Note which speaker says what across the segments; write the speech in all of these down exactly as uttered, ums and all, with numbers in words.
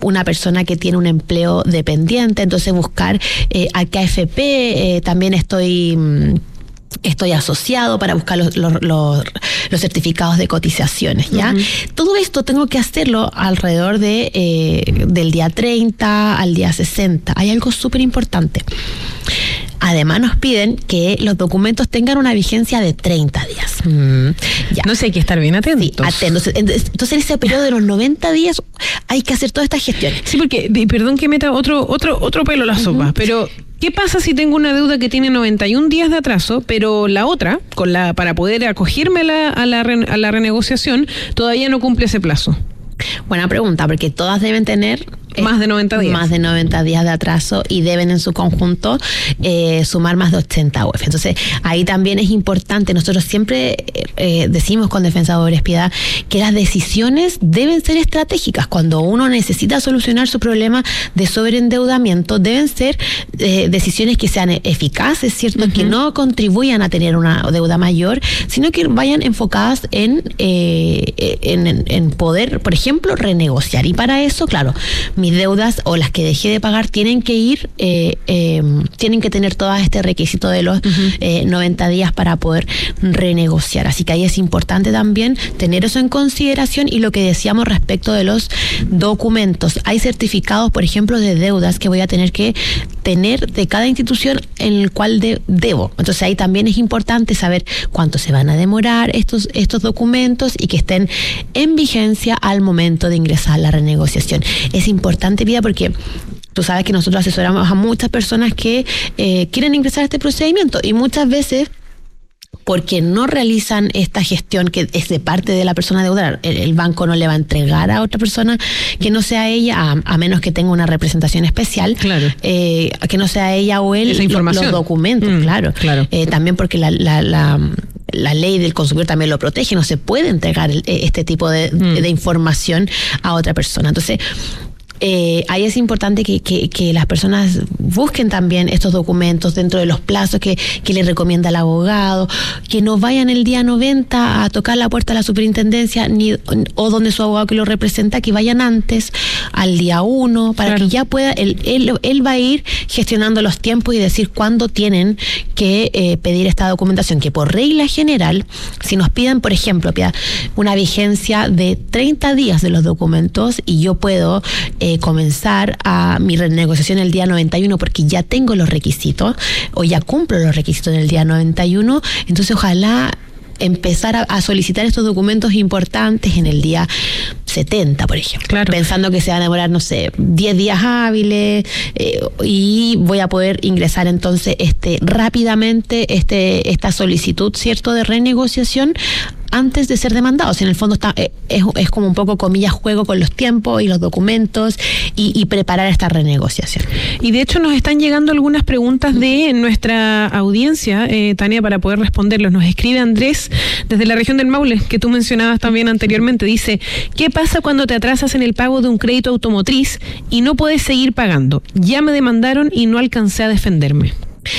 Speaker 1: una persona que tiene un empleo dependiente, entonces buscar eh, a qué A F P, eh, también estoy... estoy asociado para buscar los, los, los, los certificados de cotizaciones, ¿ya? Uh-huh. Todo esto tengo que hacerlo alrededor de eh, del día treinta al día sesenta. Hay algo súper importante. Además nos piden que los documentos tengan una vigencia de treinta días.
Speaker 2: Mm. Ya. No sé, hay que estar bien atentos.
Speaker 1: Sí, atentos. Entonces en ese periodo de los noventa días hay que hacer todas estas gestiones.
Speaker 2: Sí, porque, perdón que meta otro otro otro pelo a la sopa, uh-huh. pero ¿qué pasa si tengo una deuda que tiene noventa y un días de atraso, pero la otra, con la para poder acogerme a la, a la, a la renegociación, todavía no cumple ese plazo?
Speaker 1: Buena pregunta, porque todas deben tener eh,
Speaker 2: más de noventa días.
Speaker 1: Más de noventa días de atraso y deben en su conjunto eh, sumar más de ochenta U F. Entonces, ahí también es importante, nosotros siempre eh, decimos con Defensadores Piedad que las decisiones deben ser estratégicas. Cuando uno necesita solucionar su problema de sobreendeudamiento, deben ser eh, decisiones que sean eficaces, ¿cierto? Uh-huh. Que no contribuyan a tener una deuda mayor, sino que vayan enfocadas en, eh, en, en, en poder, por ejemplo, ejemplo, renegociar. Y para eso, claro, mis deudas o las que dejé de pagar tienen que ir, eh, eh, tienen que tener todo este requisito de los uh-huh. eh, noventa días para poder renegociar. Así que ahí es importante también tener eso en consideración. Y lo que decíamos respecto de los documentos. Hay certificados, por ejemplo, de deudas que voy a tener que tener de cada institución en el cual de, debo. Entonces ahí también es importante saber cuánto se van a demorar estos, estos documentos y que estén en vigencia al momento de ingresar a la renegociación. Es importante, Vida, porque tú sabes que nosotros asesoramos a muchas personas que eh, quieren ingresar a este procedimiento y muchas veces porque no realizan esta gestión que es de parte de la persona deudora. El, el banco no le va a entregar a otra persona que no sea ella, a, a menos que tenga una representación especial,
Speaker 2: claro.
Speaker 1: eh, que no sea ella o él
Speaker 2: lo,
Speaker 1: los documentos, mm, claro.
Speaker 2: claro.
Speaker 1: Eh, también porque la, la, la, la ley del consumidor también lo protege, no se puede entregar el, este tipo de, mm. de, de información a otra persona. Entonces, Eh, ahí es importante que, que, que las personas busquen también estos documentos dentro de los plazos que, que les recomienda el abogado, que no vayan el día noventa a tocar la puerta de la superintendencia ni o donde su abogado que lo representa, que vayan antes, al día uno, para claro. que ya pueda, él, él, él va a ir gestionando los tiempos y decir cuándo tienen que eh, pedir esta documentación, que por regla general, si nos piden, por ejemplo, una vigencia de treinta días de los documentos y yo puedo eh, Eh, comenzar a mi renegociación el día noventa y uno porque ya tengo los requisitos o ya cumplo los requisitos en el día noventa y uno, entonces ojalá empezar a, a solicitar estos documentos importantes en el día setenta, por ejemplo.
Speaker 2: Claro.
Speaker 1: Pensando que se van a demorar, no sé, diez días hábiles eh, y voy a poder ingresar entonces este rápidamente este esta solicitud, ¿cierto?, de renegociación antes de ser demandados. En el fondo está es, es como un poco, comillas, juego con los tiempos y los documentos y, y preparar esta renegociación.
Speaker 2: Y de hecho nos están llegando algunas preguntas de nuestra audiencia, eh, Tania, para poder responderlos. Nos escribe Andrés desde la región del Maule, que tú mencionabas también anteriormente. Dice, ¿qué pasa cuando te atrasas en el pago de un crédito automotriz y no puedes seguir pagando? Ya me demandaron y no alcancé a defenderme.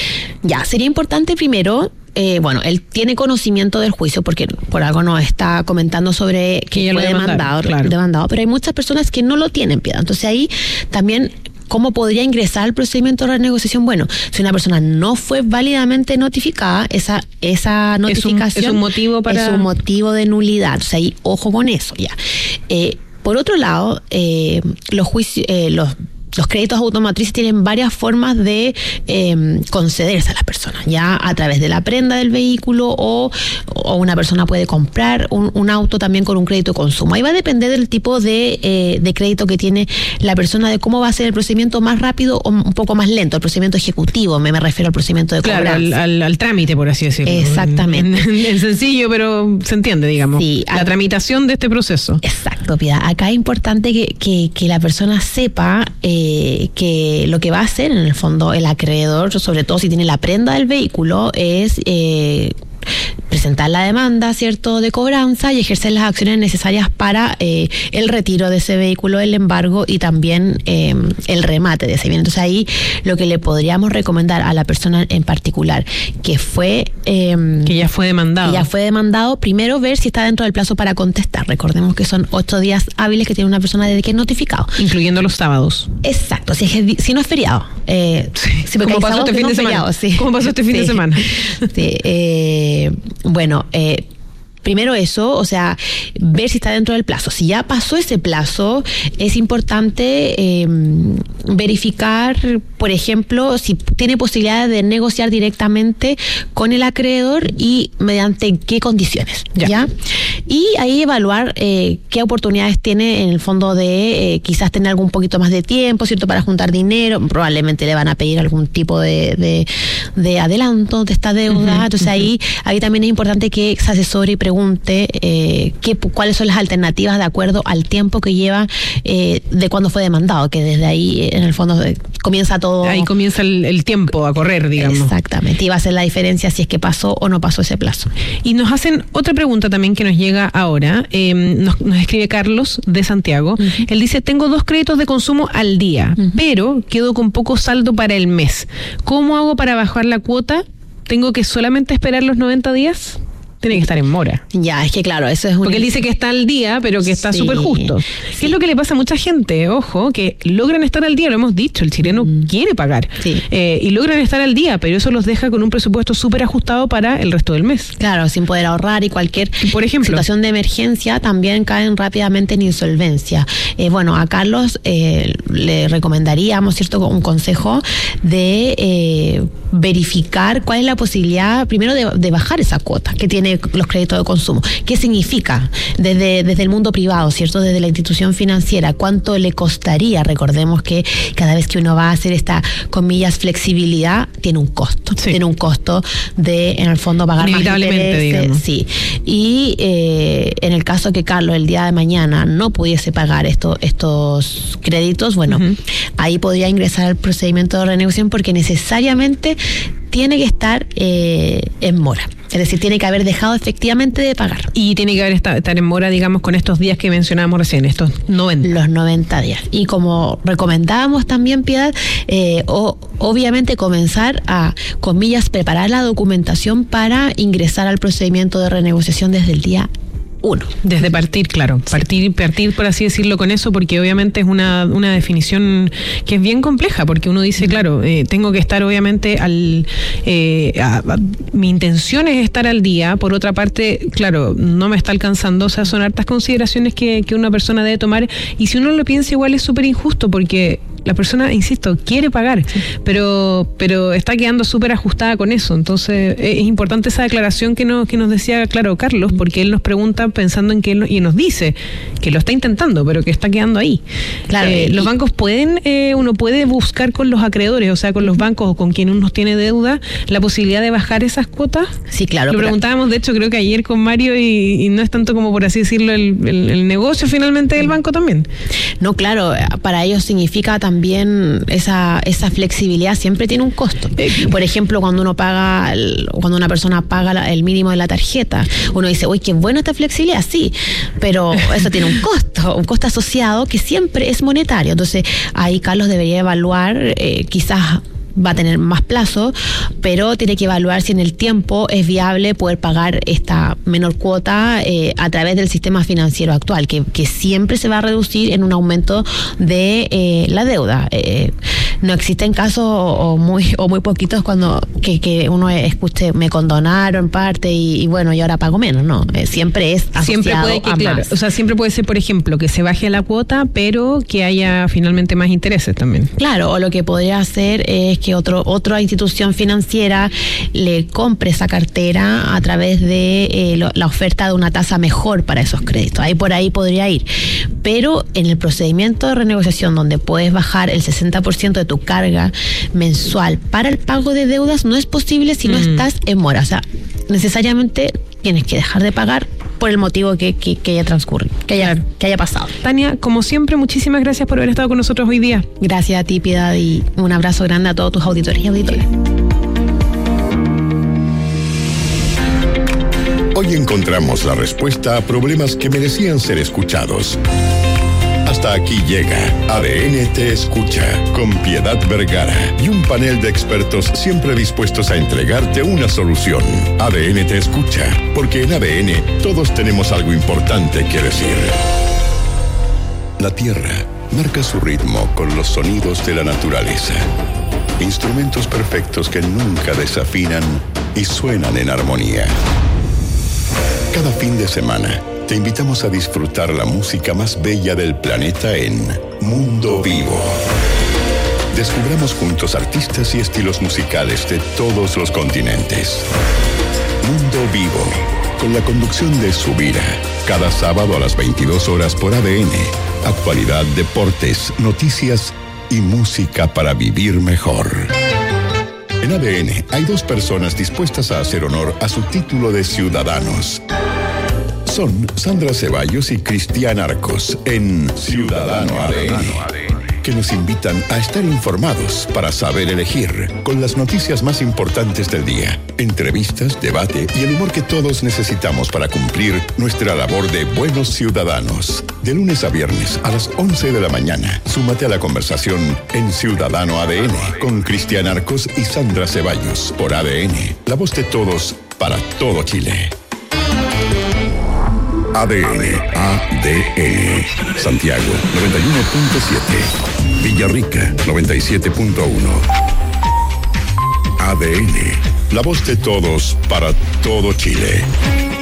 Speaker 1: Ya, sería importante primero, eh, bueno, él tiene conocimiento del juicio porque por algo nos está comentando sobre que, que fue demandado, claro. demandado, pero hay muchas personas que no lo tienen, Piedad. Entonces ahí también, ¿cómo podría ingresar al procedimiento de renegociación? Bueno, si una persona no fue válidamente notificada, esa esa notificación
Speaker 2: es un, es un motivo para...
Speaker 1: es un motivo de nulidad. O sea, ahí ojo con eso, ya. Eh, por otro lado, eh, los juicios, eh, los Los créditos automotrices tienen varias formas de eh, concederse a las personas, ya a través de la prenda del vehículo o, o una persona puede comprar un, un auto también con un crédito de consumo. Ahí va a depender del tipo de, eh, de crédito que tiene la persona, de cómo va a ser el procedimiento más rápido o un poco más lento, el procedimiento ejecutivo, me, me refiero al procedimiento de
Speaker 2: claro,
Speaker 1: cobranza.
Speaker 2: Al, al, al trámite, por así decirlo.
Speaker 1: Exactamente.
Speaker 2: Es sencillo, pero se entiende, digamos.
Speaker 1: Sí,
Speaker 2: la a, tramitación de este proceso.
Speaker 1: Exacto, Piedad. Acá es importante que, que, que la persona sepa eh, que lo que va a hacer en el fondo el acreedor, sobre todo si tiene la prenda del vehículo, es eh, presentar la demanda, ¿cierto?, de cobranza y ejercer las acciones necesarias para eh, el retiro de ese vehículo, el embargo y también eh, el remate de ese bien. Entonces ahí lo que le podríamos recomendar a la persona en particular que fue... Eh,
Speaker 2: que ya fue demandado.
Speaker 1: Que ya fue demandado, primero ver si está dentro del plazo para contestar. Recordemos que son ocho días hábiles que tiene una persona desde que es notificado.
Speaker 2: Incluyendo los sábados.
Speaker 1: Exacto, si, es, si no es feriado. Eh,
Speaker 2: sí,
Speaker 1: sí,
Speaker 2: ¿Cómo pasó este fin de semana? Feriado, sí. ¿Cómo pasó este fin sí. de semana?
Speaker 1: Sí, eh, bueno, eh, primero eso, o sea, ver si está dentro del plazo. Si ya pasó ese plazo, es importante eh, verificar, por ejemplo, si tiene posibilidad de negociar directamente con el acreedor y mediante qué condiciones, ¿ya? ¿ya? Y ahí evaluar eh, qué oportunidades tiene en el fondo de eh, quizás tener algún poquito más de tiempo, ¿cierto?, para juntar dinero. Probablemente le van a pedir algún tipo de, de, de adelanto de esta deuda. Uh-huh, Entonces uh-huh. ahí, ahí también es importante que se asesore y pregunte eh, qué, cuáles son las alternativas de acuerdo al tiempo que lleva eh, de cuando fue demandado, que desde ahí en el fondo eh, comienza todo.
Speaker 2: Ahí comienza el, el tiempo a correr, digamos.
Speaker 1: Exactamente, y va a ser la diferencia si es que pasó o no pasó ese plazo.
Speaker 2: Y nos hacen otra pregunta también que nos llega ahora, eh, nos, nos escribe Carlos de Santiago. Uh-huh. Él dice, tengo dos créditos de consumo al día, uh-huh. pero quedo con poco saldo para el mes. ¿Cómo hago para bajar la cuota? ¿Tengo que solamente esperar los noventa días? Tiene que estar en mora.
Speaker 1: Ya, es que claro, eso es un...
Speaker 2: Porque él dice que está al día, pero que está súper sí, justo. ¿Qué sí. es lo que le pasa a mucha gente? Ojo, que logran estar al día, lo hemos dicho, el chileno mm. quiere pagar. Sí. Eh, y logran estar al día, pero eso los deja con un presupuesto súper ajustado para el resto del mes.
Speaker 1: Claro, sin poder ahorrar y cualquier
Speaker 2: Por ejemplo,
Speaker 1: situación de emergencia también caen rápidamente en insolvencia. Eh, bueno, a Carlos eh, le recomendaríamos, ¿cierto?, un consejo de eh, verificar cuál es la posibilidad, primero, de, de bajar esa cuota que tiene los créditos de consumo. ¿Qué significa? Desde, desde el mundo privado, ¿cierto? Desde la institución financiera, ¿cuánto le costaría? Recordemos que cada vez que uno va a hacer esta, comillas, flexibilidad, tiene un costo. Sí. Tiene un costo de, en el fondo, pagar más intereses. Digamos. Sí. Y eh, en el caso que Carlos el día de mañana no pudiese pagar esto, estos créditos, bueno, uh-huh. ahí podría ingresar al procedimiento de renegociación porque necesariamente tiene que estar eh, en mora. Es decir, tiene que haber dejado efectivamente de pagar.
Speaker 2: Y tiene que haber estar, estar en mora, digamos, con estos días que mencionábamos recién, estos noventa.
Speaker 1: Los noventa días. Y como recomendábamos también, Piedad, eh, o, obviamente comenzar a, comillas, preparar la documentación para ingresar al procedimiento de renegociación desde el día uno.
Speaker 2: Desde partir, claro. Partir, sí. partir, por así decirlo, con eso, porque obviamente es una, una definición que es bien compleja, porque uno dice, claro, eh, tengo que estar obviamente al... Eh, a, a, mi intención es estar al día, por otra parte, claro, no me está alcanzando, o sea, son hartas consideraciones que, que una persona debe tomar, y si uno lo piensa igual es súper injusto, porque la persona, insisto, quiere pagar, sí. pero pero está quedando súper ajustada con eso. Entonces es importante esa declaración que nos, que nos decía, claro, Carlos, porque él nos pregunta pensando en que él, y nos dice que lo está intentando, pero que está quedando ahí. Claro, eh, y, los bancos pueden, eh, uno puede buscar con los acreedores, o sea, con los bancos o con quien uno tiene deuda, la posibilidad de bajar esas cuotas.
Speaker 1: Sí, claro.
Speaker 2: Lo preguntábamos, de hecho, creo que ayer con Mario, y, y no es tanto como, por así decirlo, el, el, el negocio finalmente del banco también.
Speaker 1: No, claro, para ellos significa también esa esa flexibilidad siempre tiene un costo. Por ejemplo, cuando uno paga, cuando una persona paga el mínimo de la tarjeta, uno dice, uy, qué buena esta flexibilidad, sí, pero eso tiene un costo, un costo asociado que siempre es monetario. Entonces, ahí Carlos debería evaluar, eh, quizás va a tener más plazo, pero tiene que evaluar si en el tiempo es viable poder pagar esta menor cuota eh, a través del sistema financiero actual, que, que siempre se va a reducir en un aumento de eh, la deuda. Eh, no existen casos o muy o muy poquitos cuando que, que uno escuche, me condonaron parte y, y bueno, y ahora pago menos. No, eh, siempre es asociado
Speaker 2: siempre puede que,
Speaker 1: a
Speaker 2: claro,
Speaker 1: más.
Speaker 2: O sea, siempre puede ser, por ejemplo, que se baje la cuota, pero que haya finalmente más intereses también.
Speaker 1: Claro, o lo que podría hacer es que otro otra institución financiera le compre esa cartera a través de eh, lo, la oferta de una tasa mejor para esos créditos. Ahí por ahí podría ir. Pero en el procedimiento de renegociación, donde puedes bajar el sesenta por ciento de tu carga mensual para el pago de deudas, no es posible si no mm. estás en mora. O sea, necesariamente tienes que dejar de pagar por el motivo que, que, que haya transcurrido, que haya, claro. que haya pasado.
Speaker 2: Tania, como siempre, muchísimas gracias por haber estado con nosotros hoy día.
Speaker 1: Gracias a ti, Piedad, y un abrazo grande a todos tus auditores y auditores.
Speaker 3: Hoy encontramos la respuesta a problemas que merecían ser escuchados. Hasta aquí llega A D N Te Escucha, con Piedad Vergara y un panel de expertos siempre dispuestos a entregarte una solución. A D N Te Escucha, porque en A D N todos tenemos algo importante que decir. La Tierra marca su ritmo con los sonidos de la naturaleza. Instrumentos perfectos que nunca desafinan y suenan en armonía. Cada fin de semana te invitamos a disfrutar la música más bella del planeta en Mundo Vivo. Descubramos juntos artistas y estilos musicales de todos los continentes. Mundo Vivo, con la conducción de Subira, cada sábado a las veintidós horas por A D N. Actualidad, deportes, noticias y música para vivir mejor. En A D N hay dos personas dispuestas a hacer honor a su título de ciudadanos. Son Sandra Ceballos y Cristian Arcos en Ciudadano A D N, que nos invitan a estar informados para saber elegir, con las noticias más importantes del día, entrevistas, debate y el humor que todos necesitamos para cumplir nuestra labor de buenos ciudadanos. De lunes a viernes a las once de la mañana, súmate a la conversación en Ciudadano A D N con Cristian Arcos y Sandra Ceballos por A D N, la voz de todos para todo Chile. A D N, A D N. Santiago, noventa y uno punto siete. Villarrica, noventa y siete punto uno. A D N, la voz de todos para todo Chile.